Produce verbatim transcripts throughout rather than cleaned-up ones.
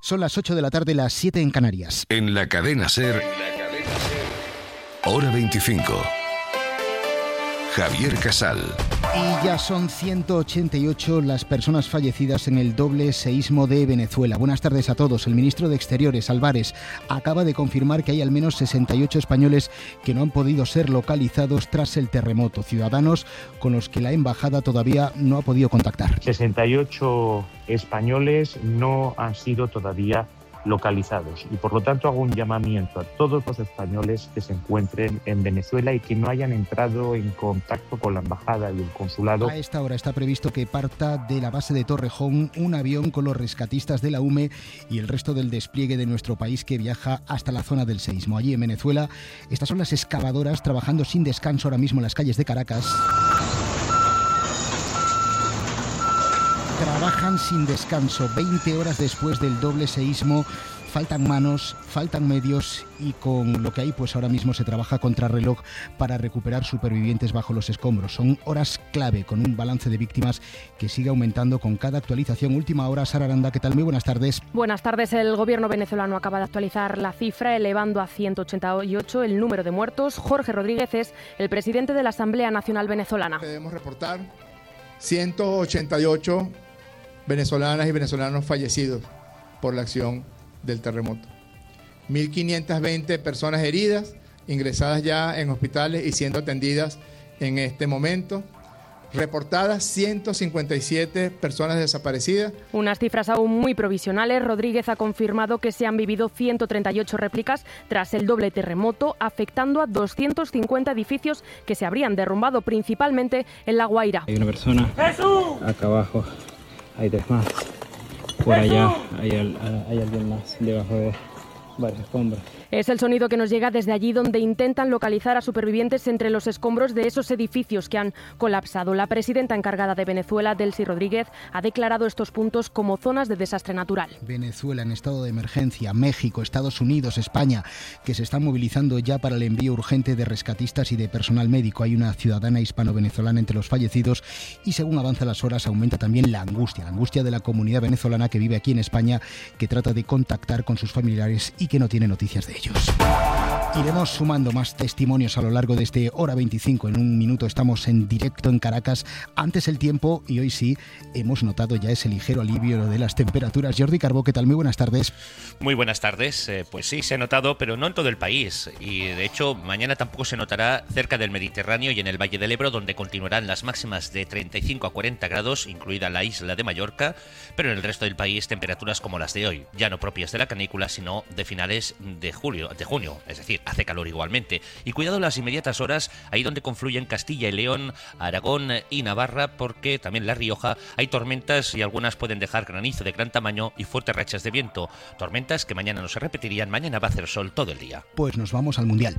Son las ocho de la tarde, las siete en Canarias. En la cadena SER, Hora veinticinco. Javier Casal. Y ya son ciento ochenta y ocho las personas fallecidas en el doble seísmo de Venezuela. Buenas tardes a todos. El ministro de Exteriores, Álvarez, acaba de confirmar que hay al menos sesenta y ocho españoles que no han podido ser localizados tras el terremoto. Ciudadanos con los que la embajada todavía no ha podido contactar. sesenta y ocho españoles no han sido todavía localizados y por lo tanto hago un llamamiento a todos los españoles que se encuentren en Venezuela y que no hayan entrado en contacto con la embajada y el consulado. A esta hora está previsto que parta de la base de Torrejón un avión con los rescatistas de la U M E y el resto del despliegue de nuestro país que viaja hasta la zona del seísmo. Allí en Venezuela, estas son las excavadoras trabajando sin descanso ahora mismo en las calles de Caracas. Trabajan sin descanso, veinte horas después del doble seísmo. Faltan manos, faltan medios y con lo que hay, pues ahora mismo se trabaja contrarreloj para recuperar supervivientes bajo los escombros. Son horas clave con un balance de víctimas que sigue aumentando con cada actualización. Última hora, Sara Aranda, ¿qué tal? Muy buenas tardes. Buenas tardes. El gobierno venezolano acaba de actualizar la cifra, elevando a ciento ochenta y ocho el número de muertos. Jorge Rodríguez es el presidente de la Asamblea Nacional Venezolana. Debemos reportar ciento ochenta y ocho venezolanas y venezolanos fallecidos por la acción del terremoto. mil quinientas veinte personas heridas, ingresadas ya en hospitales y siendo atendidas en este momento. Reportadas ciento cincuenta y siete personas desaparecidas. Unas cifras aún muy provisionales. Rodríguez ha confirmado que se han vivido ciento treinta y ocho réplicas tras el doble terremoto, afectando a doscientos cincuenta edificios que se habrían derrumbado principalmente en La Guaira. Hay una persona acá abajo. Hay tres más. Por allá hay, hay alguien más debajo de varios escombros. Es el sonido que nos llega desde allí, donde intentan localizar a supervivientes entre los escombros de esos edificios que han colapsado. La presidenta encargada de Venezuela, Delcy Rodríguez, ha declarado estos puntos como zonas de desastre natural. Venezuela en estado de emergencia, México, Estados Unidos, España, que se están movilizando ya para el envío urgente de rescatistas y de personal médico. Hay una ciudadana hispano-venezolana entre los fallecidos y según avanzan las horas aumenta también la angustia, la angustia de la comunidad venezolana que vive aquí en España, que trata de contactar con sus familiares y que no tiene noticias de ellos. Iremos sumando más testimonios a lo largo de este Hora veinticinco. En un minuto estamos en directo en Caracas, antes el tiempo, y hoy sí hemos notado ya ese ligero alivio de las temperaturas. Jordi Carbó, ¿qué tal? Muy buenas tardes. Muy buenas tardes. Eh, pues sí, se ha notado, pero no en todo el país. Y de hecho, mañana tampoco se notará cerca del Mediterráneo y en el Valle del Ebro, donde continuarán las máximas de treinta y cinco a cuarenta grados, incluida la isla de Mallorca, pero en el resto del país temperaturas como las de hoy, ya no propias de la canícula, sino de finales de julio, de junio, es decir, hace calor igualmente. Y cuidado en las inmediatas horas, ahí donde confluyen Castilla y León, Aragón y Navarra, porque también La Rioja hay tormentas y algunas pueden dejar granizo de gran tamaño y fuertes rachas de viento. Tormentas que mañana no se repetirían, mañana va a hacer sol todo el día. Pues nos vamos al Mundial.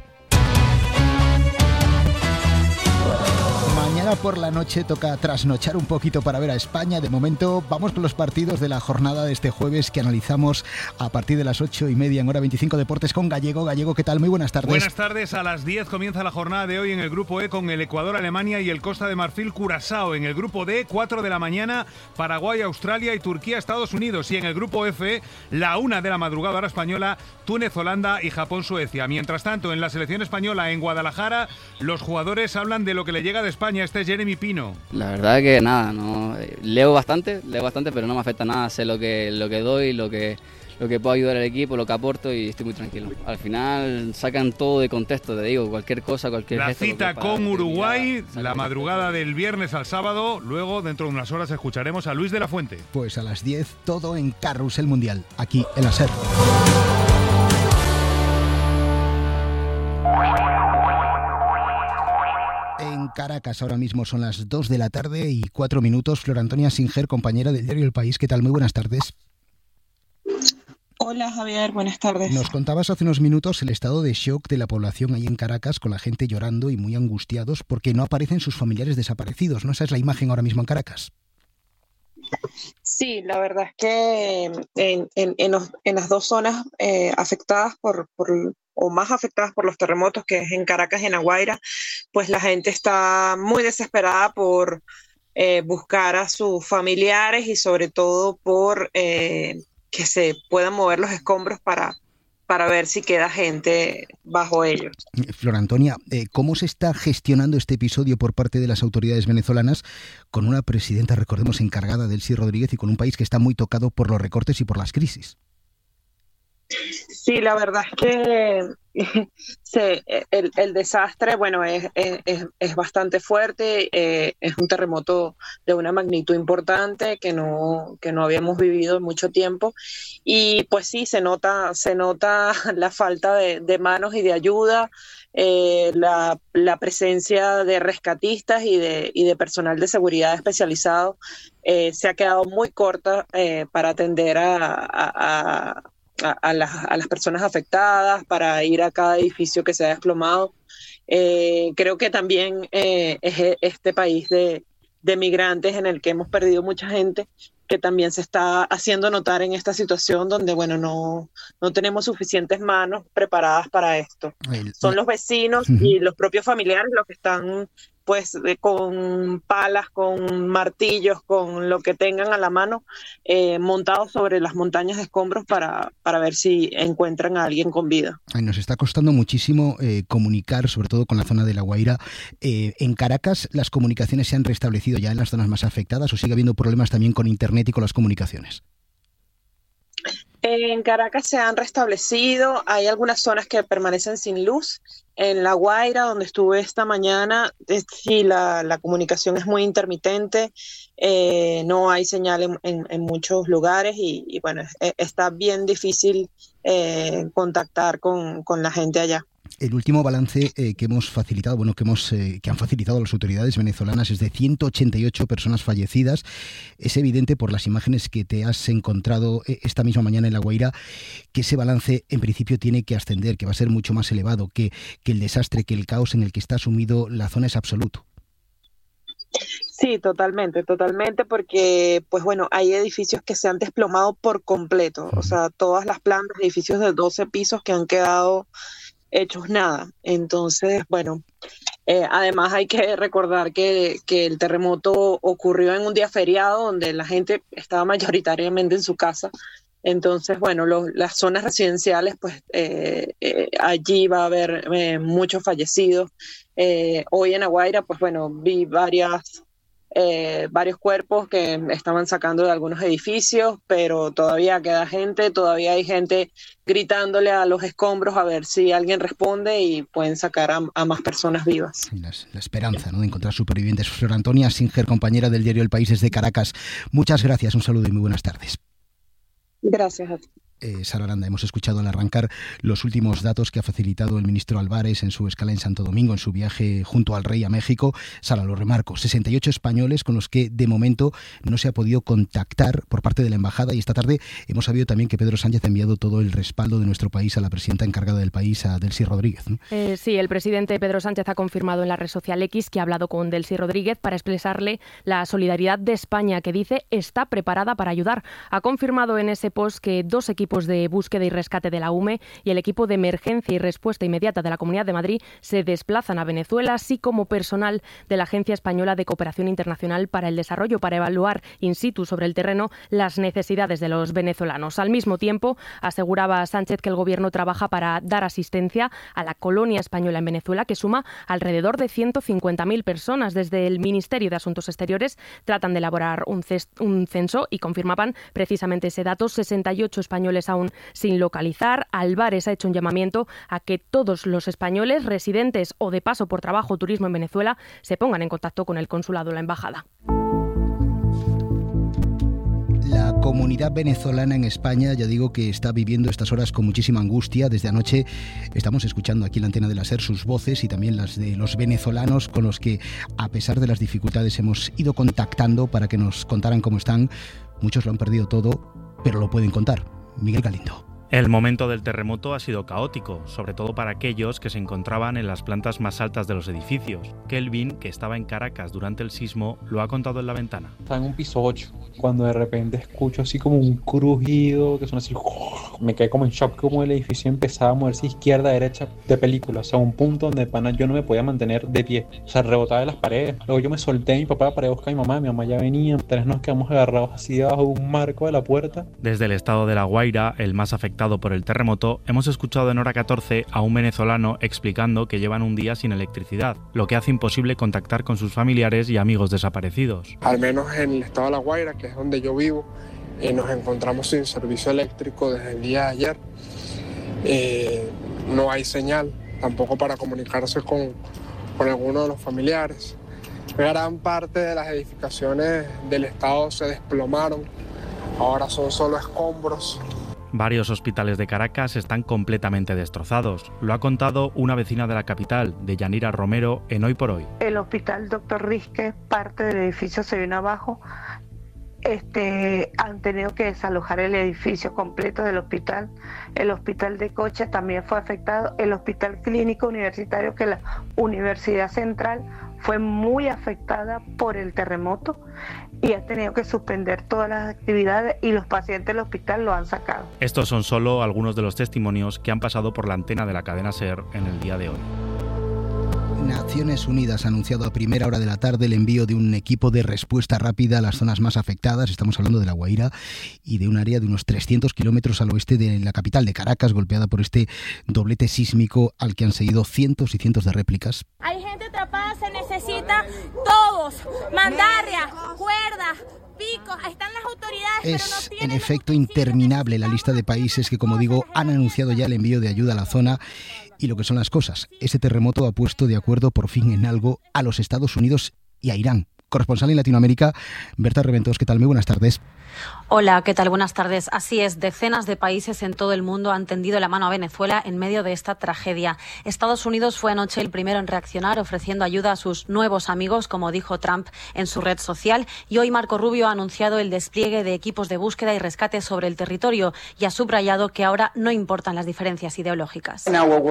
Mañana por la noche toca trasnochar un poquito para ver a España. De momento vamos con los partidos de la jornada de este jueves que analizamos a partir de las ocho y media en Hora veinticinco Deportes con Gallego. Gallego, ¿qué tal? Muy buenas tardes. Buenas tardes. A las diez comienza la jornada de hoy en el Grupo E con el Ecuador, Alemania y el Costa de Marfil, Curazao. En el Grupo D, cuatro de la mañana, Paraguay, Australia y Turquía, Estados Unidos. Y en el Grupo F, la una de la madrugada hora española, Túnez, Holanda y Japón, Suecia. Mientras tanto, en la selección española en Guadalajara, los jugadores hablan de lo que le llega de España. Este es Jeremy Pino. La verdad que nada, no leo bastante, leo bastante, pero no me afecta nada. Sé lo que lo que doy, lo que lo que puedo ayudar al equipo, lo que aporto y estoy muy tranquilo. Al final sacan todo de contexto, te digo, cualquier cosa, cualquier La gesto, cita con Uruguay, la madrugada del viernes al sábado. Luego, dentro de unas horas, escucharemos a Luis de la Fuente. Pues a las diez, todo en Carrusel Mundial, aquí en la SER. En Caracas ahora mismo son las dos de la tarde y cuatro minutos. Flor Antonia Singer, compañera del diario El País. ¿Qué tal? Muy buenas tardes. Hola Javier, buenas tardes. Nos contabas hace unos minutos el estado de shock de la población ahí en Caracas, con la gente llorando y muy angustiados porque no aparecen sus familiares desaparecidos, ¿no? Esa es la imagen ahora mismo en Caracas. Sí, la verdad es que en, en, en, los, en las dos zonas eh, afectadas por, por, o más afectadas por los terremotos, que es en Caracas y en La Guaira, pues la gente está muy desesperada por eh, buscar a sus familiares y sobre todo por... Eh, que se puedan mover los escombros para, para ver si queda gente bajo ellos. Flor Antonia, eh, ¿cómo se está gestionando este episodio por parte de las autoridades venezolanas con una presidenta, recordemos, encargada, Delcy Rodríguez, y con un país que está muy tocado por los recortes y por las crisis? Sí, la verdad es que se, el, el desastre, bueno, es, es, es bastante fuerte, eh, es un terremoto de una magnitud importante que no, que no habíamos vivido en mucho tiempo, y pues sí, se nota, se nota la falta de, de manos y de ayuda, eh, la, la presencia de rescatistas y de, y de personal de seguridad especializado eh, se ha quedado muy corta eh, para atender a, a, a A, a, las, a las personas afectadas, para ir a cada edificio que se ha desplomado. Eh, creo que también eh, es este país de, de migrantes en el que hemos perdido mucha gente, que también se está haciendo notar en esta situación donde, bueno, no, no tenemos suficientes manos preparadas para esto. El, Son los vecinos uh-huh. y los propios familiares los que están pues eh, con palas, con martillos, con lo que tengan a la mano, eh, montados sobre las montañas de escombros para, para ver si encuentran a alguien con vida. Ay, nos está costando muchísimo eh, comunicar, sobre todo con la zona de La Guaira. Eh, ¿En Caracas las comunicaciones se han restablecido ya en las zonas más afectadas o sigue habiendo problemas también con internet y con las comunicaciones? En Caracas se han restablecido, hay algunas zonas que permanecen sin luz. En La Guaira, donde estuve esta mañana, es, sí, la, la comunicación es muy intermitente, eh, no hay señal en, en, en muchos lugares y, y bueno, es, está bien difícil eh, contactar con, con la gente allá. El último balance eh, que hemos facilitado, bueno, que hemos eh, que han facilitado las autoridades venezolanas es de ciento ochenta y ocho personas fallecidas. Es evidente por las imágenes que te has encontrado esta misma mañana en La Guaira que ese balance en principio tiene que ascender, que va a ser mucho más elevado, que, que el desastre, que el caos en el que está sumido la zona es absoluto. Sí, totalmente, totalmente, porque pues bueno, hay edificios que se han desplomado por completo, o sea, todas las plantas, edificios de doce pisos que han quedado hechos nada. Entonces, bueno, eh, además hay que recordar que, que el terremoto ocurrió en un día feriado donde la gente estaba mayoritariamente en su casa. Entonces, bueno, lo, las zonas residenciales, pues eh, eh, allí va a haber eh, muchos fallecidos. Eh, hoy en La Guaira, pues bueno, vi varias... Eh, varios cuerpos que estaban sacando de algunos edificios, pero todavía queda gente, todavía hay gente gritándole a los escombros a ver si alguien responde y pueden sacar a, a más personas vivas. La, la esperanza, ¿no?, de encontrar supervivientes. Flor Antonia Singer, compañera del diario El País desde Caracas, muchas gracias, un saludo y muy buenas tardes. Gracias a ti. Eh, Sara Aranda, hemos escuchado al arrancar los últimos datos que ha facilitado el ministro Álvarez en su escala en Santo Domingo, en su viaje junto al rey a México. Sara, lo remarco, sesenta y ocho españoles con los que de momento no se ha podido contactar por parte de la embajada, y esta tarde hemos sabido también que Pedro Sánchez ha enviado todo el respaldo de nuestro país a la presidenta encargada del país, a Delcy Rodríguez, ¿no? Eh, sí, el presidente Pedro Sánchez ha confirmado en la red social X que ha hablado con Delcy Rodríguez para expresarle la solidaridad de España, que dice está preparada para ayudar. Ha confirmado en ese post que dos equipos de búsqueda y rescate de la U M E y el equipo de emergencia y respuesta inmediata de la Comunidad de Madrid se desplazan a Venezuela, así como personal de la Agencia Española de Cooperación Internacional para el Desarrollo, para evaluar in situ sobre el terreno las necesidades de los venezolanos. Al mismo tiempo, aseguraba Sánchez que el Gobierno trabaja para dar asistencia a la colonia española en Venezuela, que suma alrededor de ciento cincuenta mil personas. Desde el Ministerio de Asuntos Exteriores tratan de elaborar un, un censo y confirmaban precisamente ese dato, sesenta y ocho españoles aún sin localizar. Álvarez ha hecho un llamamiento a que todos los españoles residentes o de paso por trabajo o turismo en Venezuela se pongan en contacto con el consulado o la embajada. La comunidad venezolana en España, ya digo que está viviendo estas horas con muchísima angustia. Desde anoche estamos escuchando aquí en la antena de la SER sus voces y también las de los venezolanos con los que, a pesar de las dificultades, hemos ido contactando para que nos contaran cómo están. Muchos lo han perdido todo, pero lo pueden contar. Miguel Galindo. El momento del terremoto ha sido caótico, sobre todo para aquellos que se encontraban en las plantas más altas de los edificios. Kelvin, que estaba en Caracas durante el sismo, lo ha contado en La Ventana. Estaba en un piso ocho, cuando de repente escucho así como un crujido, que suena así, me quedé como en shock, como el edificio empezaba a moverse izquierda a derecha de película, o sea, un punto donde pana yo no me podía mantener de pie, o sea, rebotaba de las paredes. Luego yo me solté a mi papá para ir a buscar a mi mamá, mi mamá ya venía, tres nos quedamos agarrados así debajo de un marco de la puerta. Desde el estado de La Guaira, el más afectado por el terremoto, hemos escuchado en Hora catorce a un venezolano explicando que llevan un día sin electricidad, lo que hace imposible contactar con sus familiares y amigos desaparecidos. Al menos en el estado de La Guaira, que es donde yo vivo, eh, nos encontramos sin servicio eléctrico desde el día de ayer. Eh, no hay señal, tampoco para comunicarse con, con alguno de los familiares. Gran parte de las edificaciones del estado se desplomaron, ahora son solo escombros. Varios hospitales de Caracas están completamente destrozados. Lo ha contado una vecina de la capital, de Yanira Romero, en Hoy por Hoy. El hospital Doctor Risque, parte del edificio se vino abajo. Este, han tenido que desalojar el edificio completo del hospital. El hospital de Cocha también fue afectado. El hospital clínico universitario, que es la Universidad Central, fue muy afectada por el terremoto y ha tenido que suspender todas las actividades y los pacientes del hospital lo han sacado. Estos son solo algunos de los testimonios que han pasado por la antena de la cadena SER en el día de hoy. Naciones Unidas ha anunciado a primera hora de la tarde el envío de un equipo de respuesta rápida a las zonas más afectadas. Estamos hablando de La Guaira y de un área de unos trescientos kilómetros al oeste de la capital de Caracas, golpeada por este doblete sísmico al que han seguido cientos y cientos de réplicas. Hay gente atrapada, se necesita todos, mandarria, cuerda, pico, están las autoridades, es, pero no tienen en efecto interminable la lista de países que, como digo, han anunciado ya el envío de ayuda a la zona. Y lo que son las cosas, ese terremoto ha puesto de acuerdo por fin en algo a los Estados Unidos y a Irán. Corresponsal en Latinoamérica, Berta Reventos, ¿qué tal? Muy buenas tardes. Hola, ¿qué tal? Buenas tardes. Así es, decenas de países en todo el mundo han tendido la mano a Venezuela en medio de esta tragedia. Estados Unidos fue anoche el primero en reaccionar, ofreciendo ayuda a sus nuevos amigos, como dijo Trump en su red social. Y hoy Marco Rubio ha anunciado el despliegue de equipos de búsqueda y rescate sobre el territorio y ha subrayado que ahora no importan las diferencias ideológicas.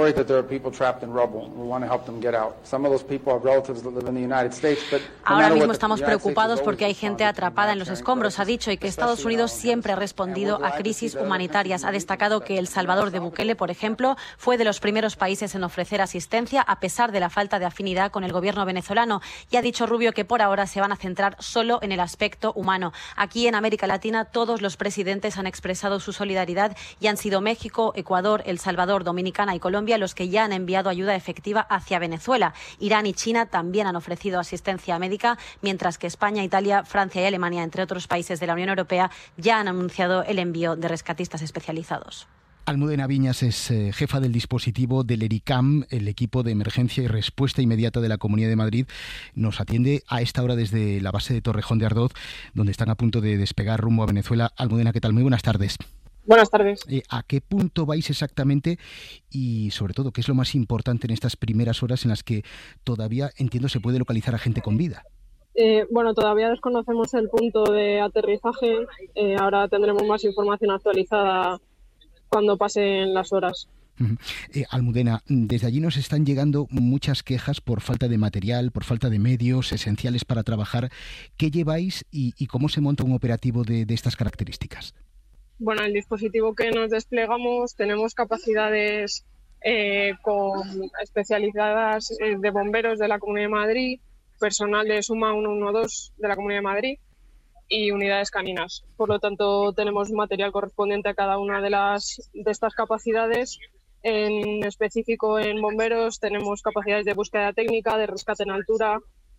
Ahora mismo estamos preocupados porque hay gente atrapada en los escombros, ha dicho, y que Estados Unidos siempre ha respondido a crisis humanitarias. Ha destacado que El Salvador de Bukele, por ejemplo, fue de los primeros países en ofrecer asistencia a pesar de la falta de afinidad con el gobierno venezolano, y ha dicho Rubio que por ahora se van a centrar solo en el aspecto humano. Aquí en América Latina todos los presidentes han expresado su solidaridad y han sido México, Ecuador, El Salvador, Dominicana y Colombia los que ya han enviado ayuda efectiva hacia Venezuela. Irán y China también han ofrecido asistencia médica, mientras que España, Italia, Francia y Alemania, entre otros países de la Unión Europea, ya han anunciado el envío de rescatistas especializados. Almudena Viñas es eh, jefa del dispositivo del ERICAM, el equipo de emergencia y respuesta inmediata de la Comunidad de Madrid. Nos atiende a esta hora desde la base de Torrejón de Ardoz, donde están a punto de despegar rumbo a Venezuela. Almudena, ¿qué tal? Muy buenas tardes. Buenas tardes. Eh, ¿A qué punto vais exactamente y, sobre todo, qué es lo más importante en estas primeras horas en las que todavía, entiendo, se puede localizar a gente con vida? Eh, bueno, todavía desconocemos el punto de aterrizaje. Eh, ahora tendremos más información actualizada cuando pasen las horas. Uh-huh. Eh, Almudena, desde allí nos están llegando muchas quejas por falta de material, por falta de medios esenciales para trabajar. ¿Qué lleváis y, y cómo se monta un operativo de, de estas características? Bueno, el dispositivo que nos desplegamos, tenemos capacidades eh, con especializadas eh, de bomberos de la Comunidad de Madrid, personal de Suma ciento doce de la Comunidad de Madrid y unidades caninas. Por lo tanto, tenemos material correspondiente a cada una de las de estas capacidades. En específico, en bomberos tenemos capacidades de búsqueda técnica, de rescate en altura,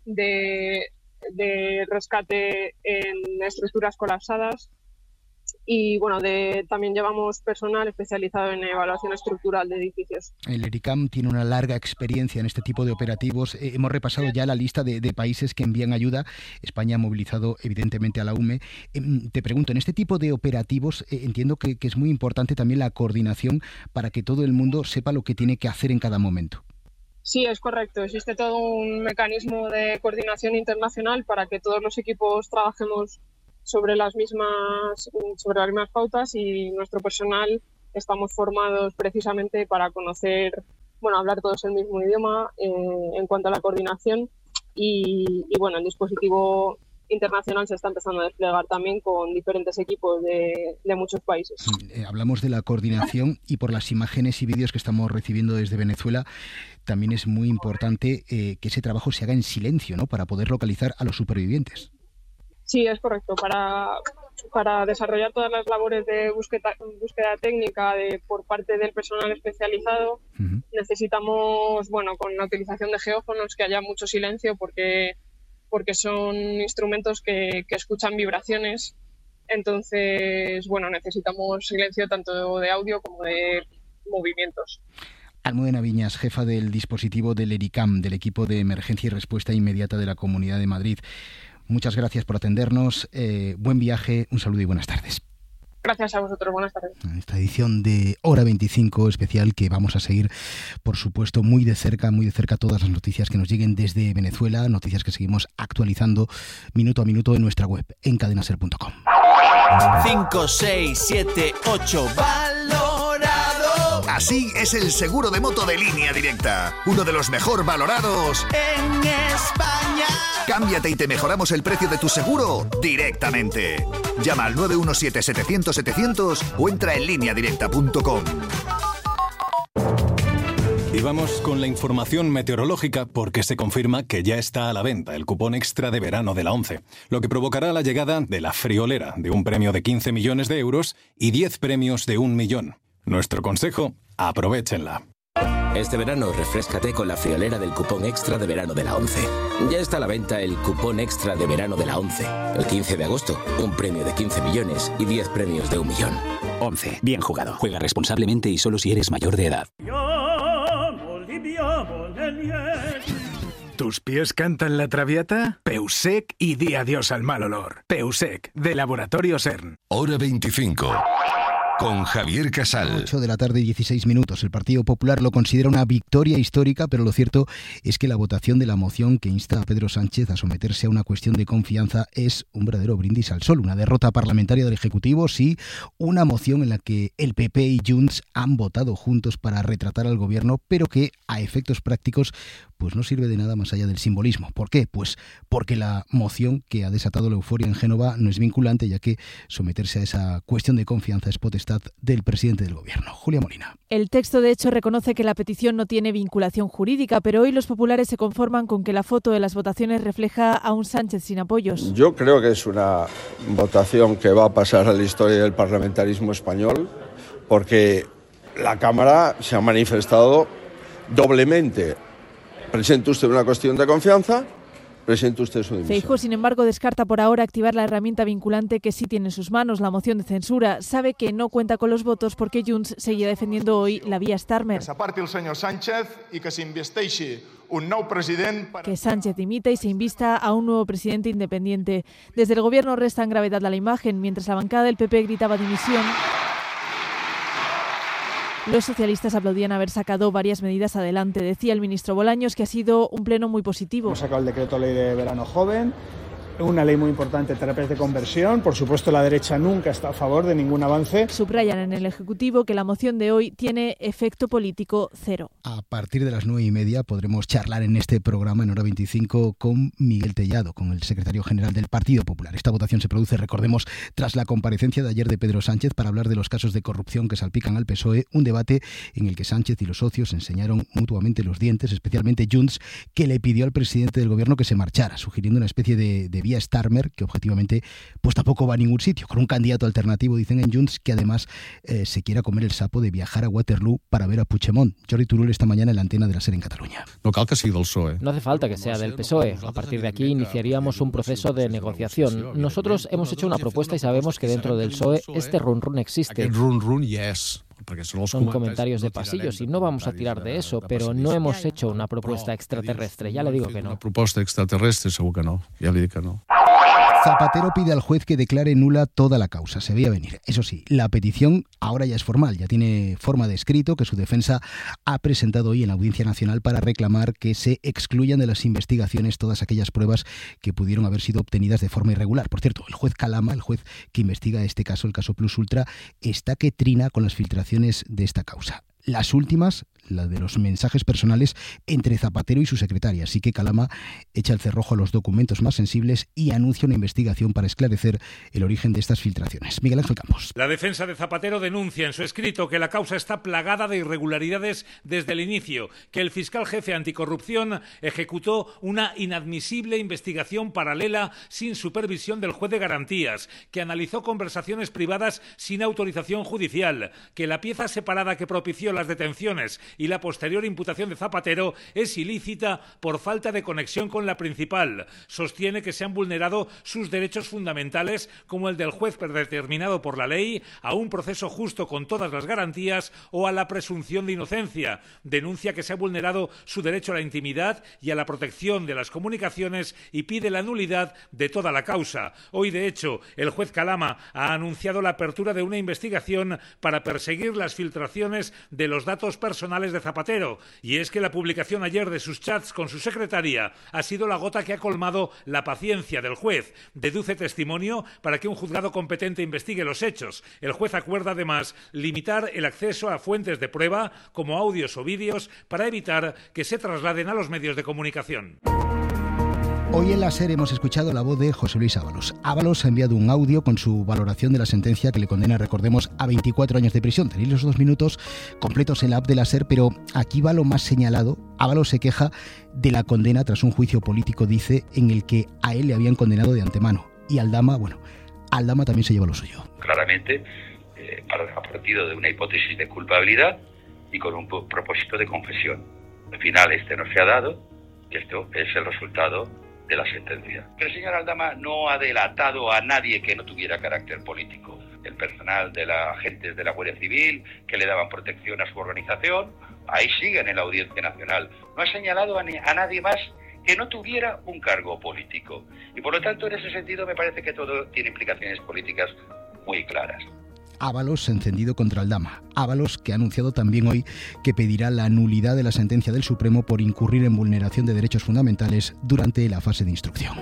de, de rescate en estructuras colapsadas. Y bueno, de, también llevamos personal especializado en evaluación estructural de edificios. El ERICAM tiene una larga experiencia en este tipo de operativos. Eh, hemos repasado ya la lista de, de países que envían ayuda. España ha movilizado evidentemente a la U M E. Eh, te pregunto, en este tipo de operativos eh, entiendo que, que es muy importante también la coordinación para que todo el mundo sepa lo que tiene que hacer en cada momento. Sí, es correcto. Existe todo un mecanismo de coordinación internacional para que todos los equipos trabajemos sobre las mismas sobre las mismas pautas y nuestro personal estamos formados precisamente para conocer, bueno, hablar todos el mismo idioma eh, en cuanto a la coordinación y, y bueno, el dispositivo internacional se está empezando a desplegar también con diferentes equipos de, de muchos países. Eh, hablamos de la coordinación y por las imágenes y vídeos que estamos recibiendo desde Venezuela también es muy importante eh, que ese trabajo se haga en silencio, ¿no?, para poder localizar a los supervivientes. Sí, es correcto. Para, para desarrollar todas las labores de búsqueda, búsqueda técnica de, por parte del personal especializado, uh-huh. necesitamos, bueno, con la utilización de geófonos, que haya mucho silencio porque porque son instrumentos que, que escuchan vibraciones. Entonces, bueno, necesitamos silencio tanto de audio como de movimientos. Almudena Viñas, jefa del dispositivo del ERICAM, del equipo de emergencia y respuesta inmediata de la Comunidad de Madrid. Muchas gracias por atendernos. Eh, buen viaje, un saludo y buenas tardes. Gracias a vosotros, buenas tardes. Esta edición de Hora veinticinco especial que vamos a seguir, por supuesto, muy de cerca, muy de cerca todas las noticias que nos lleguen desde Venezuela, noticias que seguimos actualizando minuto a minuto en nuestra web, en cadena ser punto com. cinco, seis, siete, ocho, valorado. Así es el seguro de moto de Línea Directa, uno de los mejor valorados en España. Cámbiate y te mejoramos el precio de tu seguro directamente. Llama al nueve uno siete, setecientos, setecientos o entra en línea directa punto com. Y vamos con la información meteorológica porque se confirma que ya está a la venta el cupón extra de verano de la ONCE, lo que provocará la llegada de la friolera de un premio de quince millones de euros y diez premios de un millón. Nuestro consejo, aprovéchenla. Este verano refréscate con la friolera del cupón extra de verano de la ONCE. Ya está a la venta el cupón extra de verano de la ONCE. El quince de agosto, un premio de quince millones y diez premios de un millón. ONCE. Bien jugado. Juega responsablemente y solo si eres mayor de edad. ¿Tus pies cantan la traviata? Peusec y di adiós al mal olor. Peusec, de Laboratorio CERN. Hora veinticinco. Con Javier Casal. ocho de la tarde y dieciséis minutos. El Partido Popular lo considera una victoria histórica, pero lo cierto es que la votación de la moción que insta a Pedro Sánchez a someterse a una cuestión de confianza es un verdadero brindis al sol. Una derrota parlamentaria del Ejecutivo, sí, una moción en la que el P P y Junts han votado juntos para retratar al gobierno, pero que a efectos prácticos pues no sirve de nada más allá del simbolismo. ¿Por qué? Pues porque la moción que ha desatado la euforia en Génova no es vinculante, ya que someterse a esa cuestión de confianza es potestad del presidente del gobierno. Julia Molina. El texto, de hecho, reconoce que la petición no tiene vinculación jurídica, pero hoy los populares se conforman con que la foto de las votaciones refleja a un Sánchez sin apoyos. Yo creo que es una votación que va a pasar a la historia del parlamentarismo español, porque la Cámara se ha manifestado doblemente. Presenta usted una cuestión de confianza, presenta usted su dimisión. Feijóo, sin embargo, descarta por ahora activar la herramienta vinculante que sí tiene en sus manos, la moción de censura. Sabe que no cuenta con los votos porque Junts seguirá defendiendo hoy la vía Starmer. Que s'aparti el senyor Sánchez i que s'investeixi un nou president. Para... Que Sánchez dimita y se invista a un nuevo presidente independiente. Desde el gobierno restan gravedad a la imagen, mientras la bancada del P P gritaba dimisión. Los socialistas aplaudían haber sacado varias medidas adelante. Decía el ministro Bolaños que ha sido un pleno muy positivo. Hemos sacado el decreto ley de verano joven, una ley muy importante, terapias de conversión. Por supuesto, la derecha nunca está a favor de ningún avance. Subrayan en el Ejecutivo que la moción de hoy tiene efecto político cero. A partir de las nueve y media podremos charlar en este programa en Hora veinticinco con Miguel Tellado, con el secretario general del Partido Popular. Esta votación se produce, recordemos, tras la comparecencia de ayer de Pedro Sánchez para hablar de los casos de corrupción que salpican al P S O E, un debate en el que Sánchez y los socios enseñaron mutuamente los dientes, especialmente Junts, que le pidió al presidente del gobierno que se marchara, sugiriendo una especie de, de vía Starmer, que objetivamente pues tampoco va a ningún sitio, con un candidato alternativo, dicen en Junts, que además eh, se quiera comer el sapo de viajar a Waterloo para ver a Puigdemont. Jordi Turull esta mañana en la antena de la SER en Cataluña. No cal que sigui del P S O E. No hace falta que sea del P S O E. A partir de aquí iniciaríamos un proceso de negociación. Nosotros hemos hecho una propuesta y sabemos que dentro del P S O E este run run existe. Aquest run run hi és. Son comentarios de pasillos y no vamos a tirar de eso, pero no hemos hecho una propuesta extraterrestre. Ya le digo que no. Una proposta extraterrestre segur que no. Ja li dic que no. Zapatero pide al juez que declare nula toda la causa. Se veía venir. Eso sí, la petición ahora ya es formal, ya tiene forma de escrito que su defensa ha presentado hoy en la Audiencia Nacional para reclamar que se excluyan de las investigaciones todas aquellas pruebas que pudieron haber sido obtenidas de forma irregular. Por cierto, el juez Calama, el juez que investiga este caso, el caso Plus Ultra, está que trina con las filtraciones de esta causa. Las últimas, la de los mensajes personales entre Zapatero y su secretaria. Así que Calama echa el cerrojo a los documentos más sensibles y anuncia una investigación para esclarecer el origen de estas filtraciones. Miguel Ángel Campos. La defensa de Zapatero denuncia en su escrito que la causa está plagada de irregularidades desde el inicio, que el fiscal jefe anticorrupción ejecutó una inadmisible investigación paralela sin supervisión del juez de garantías, que analizó conversaciones privadas sin autorización judicial, que la pieza separada que propició las detenciones y la posterior imputación de Zapatero es ilícita por falta de conexión con la principal. Sostiene que se han vulnerado sus derechos fundamentales, como el del juez predeterminado por la ley, a un proceso justo con todas las garantías o a la presunción de inocencia. Denuncia que se ha vulnerado su derecho a la intimidad y a la protección de las comunicaciones y pide la nulidad de toda la causa. Hoy, de hecho, el juez Calama ha anunciado la apertura de una investigación para perseguir las filtraciones de los datos personales de Zapatero, y es que la publicación ayer de sus chats con su secretaria ha sido la gota que ha colmado la paciencia del juez. Deduce testimonio para que un juzgado competente investigue los hechos. El juez acuerda además limitar el acceso a fuentes de prueba como audios o vídeos para evitar que se trasladen a los medios de comunicación. Hoy en la SER hemos escuchado la voz de José Luis Ábalos. Ábalos ha enviado un audio con su valoración de la sentencia que le condena, recordemos, a veinticuatro años de prisión. Tenéis los dos minutos completos en la app de la SER, pero aquí va lo más señalado. Ábalos se queja de la condena tras un juicio político, dice, en el que a él le habían condenado de antemano. Y Aldama, bueno, Aldama también se lleva lo suyo. Claramente, eh, a partir de una hipótesis de culpabilidad y con un propósito de confesión. Al final este no se ha dado y esto es el resultado de la sentencia. El señor Aldama no ha delatado a nadie que no tuviera carácter político. El personal de la agentes de la Guardia Civil que le daban protección a su organización, ahí siguen en la Audiencia Nacional. No ha señalado a, ni, a nadie más que no tuviera un cargo político. Y por lo tanto, en ese sentido, me parece que todo tiene implicaciones políticas muy claras. Ábalos encendido contra Aldama. Ábalos que ha anunciado también hoy que pedirá la nulidad de la sentencia del Supremo por incurrir en vulneración de derechos fundamentales durante la fase de instrucción.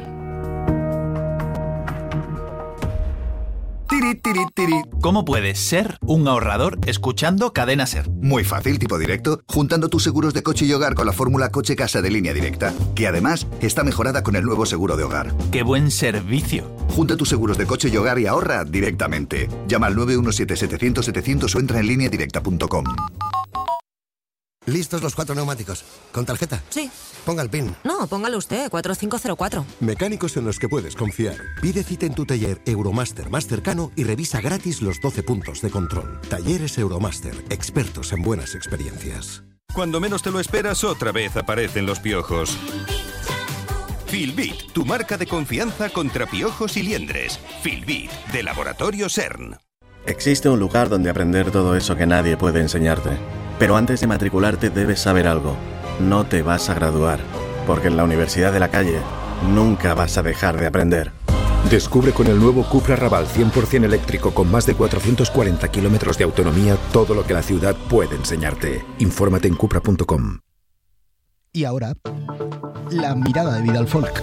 Tiri, tiri, tiri. ¿Cómo puedes ser un ahorrador escuchando Cadena SER? Muy fácil, tipo directo, juntando tus seguros de coche y hogar con la fórmula Coche-Casa de Línea Directa, que además está mejorada con el nuevo seguro de hogar. ¡Qué buen servicio! Junta tus seguros de coche y hogar y ahorra directamente. Llama al nueve uno siete, setecientos, setecientos o entra en línea directa punto com. ¿Listos los cuatro neumáticos? ¿Con tarjeta? Sí. Ponga el PIN. No, póngalo usted, cuatro cinco cero cuatro. Mecánicos en los que puedes confiar. Pide cita en tu taller Euromaster más cercano y revisa gratis los doce puntos de control. Talleres Euromaster, expertos en buenas experiencias. Cuando menos te lo esperas, otra vez aparecen los piojos. Filbit, tu marca de confianza contra piojos y liendres. Filbit, de Laboratorio CERN. Existe un lugar donde aprender todo eso que nadie puede enseñarte. Pero antes de matricularte debes saber algo. No te vas a graduar, porque en la Universidad de la Calle nunca vas a dejar de aprender. Descubre con el nuevo Cupra Raval cien por ciento eléctrico con más de cuatrocientos cuarenta kilómetros de autonomía todo lo que la ciudad puede enseñarte. Infórmate en cupra punto com. Y ahora, la mirada de Vidal Folk.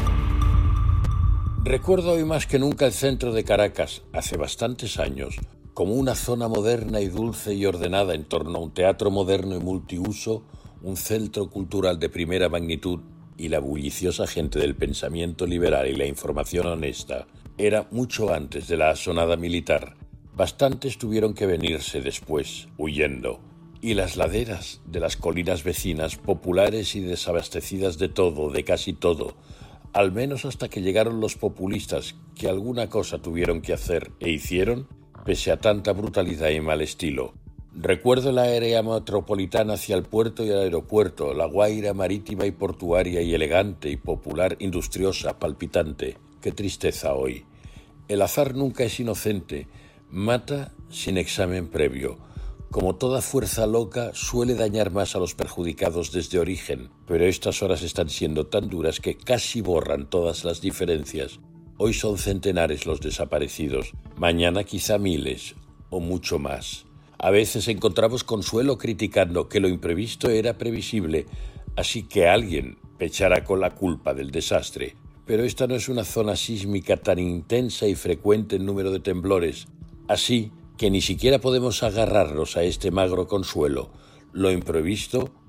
Recuerdo hoy más que nunca el centro de Caracas, hace bastantes años, como una zona moderna y dulce y ordenada en torno a un teatro moderno y multiuso, un centro cultural de primera magnitud y la bulliciosa gente del pensamiento liberal y la información honesta. Era mucho antes de la asonada militar. Bastantes tuvieron que venirse después, huyendo. Y las laderas de las colinas vecinas, populares y desabastecidas de todo, de casi todo, al menos hasta que llegaron los populistas que alguna cosa tuvieron que hacer e hicieron, pese a tanta brutalidad y mal estilo. Recuerdo la área metropolitana hacia el puerto y el aeropuerto, la Guaira marítima y portuaria y elegante y popular, industriosa, palpitante. Qué tristeza hoy. El azar nunca es inocente, mata sin examen previo. Como toda fuerza loca, suele dañar más a los perjudicados desde origen, pero estas horas están siendo tan duras que casi borran todas las diferencias. Hoy son centenares los desaparecidos, mañana quizá miles o mucho más. A veces encontramos consuelo criticando que lo imprevisto era previsible, así que alguien pechará con la culpa del desastre. Pero esta no es una zona sísmica tan intensa y frecuente en número de temblores, así que ni siquiera podemos agarrarnos a este magro consuelo. Lo imprevisto